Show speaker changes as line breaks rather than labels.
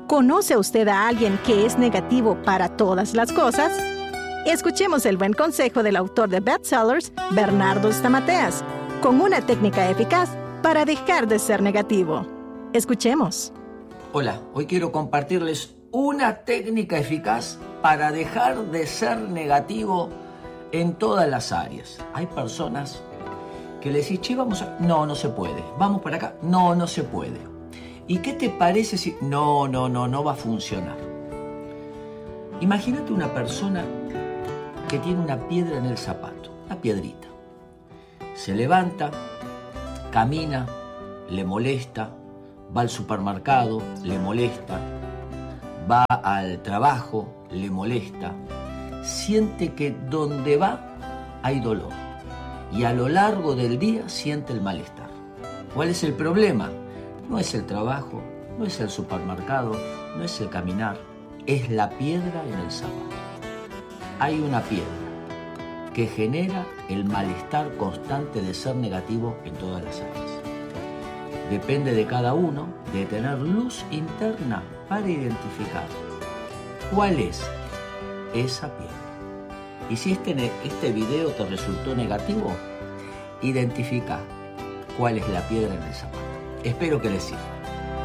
¿Conoce usted a alguien que es negativo para todas las cosas? Escuchemos el buen consejo del autor de bestsellers, Bernardo Stamateas, con una técnica eficaz para dejar de ser negativo. Escuchemos.
Hola, hoy quiero compartirles una técnica eficaz para dejar de ser negativo en todas las áreas. Hay personas que le decís, che, vamos a... No, no se puede. Vamos para acá. No, no se puede. ¿Y qué te parece si...? No va a funcionar. Imagínate una persona que tiene una piedra en el zapato, una piedrita. Se levanta, camina, le molesta, va al supermercado, le molesta, va al trabajo, le molesta, siente que donde va hay dolor y a lo largo del día siente el malestar. ¿Cuál es el problema? No es el trabajo, no es el supermercado, no es el caminar, es la piedra en el zapato. Hay una piedra que genera el malestar constante de ser negativo en todas las áreas. Depende de cada uno de tener luz interna para identificar cuál es esa piedra. Y si este video te resultó negativo, identifica cuál es la piedra en el zapato. Espero que les sirva.